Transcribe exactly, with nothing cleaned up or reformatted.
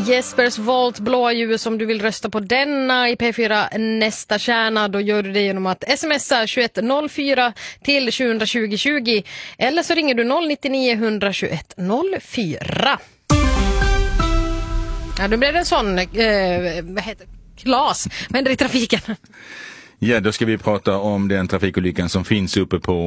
Jespers Volt blåa ljus. Om du vill rösta på denna i P fyra nästa kärna, då gör du det genom att smsa tjugoett noll fyra till tjugohundratjugo tjugo, eller så ringer du noll nio nio ett ett ett noll fyra. Ja, då blir det en sån eh, vad heter Klas, vad händer i trafiken? Ja, då ska vi prata om den trafikolyckan som finns uppe på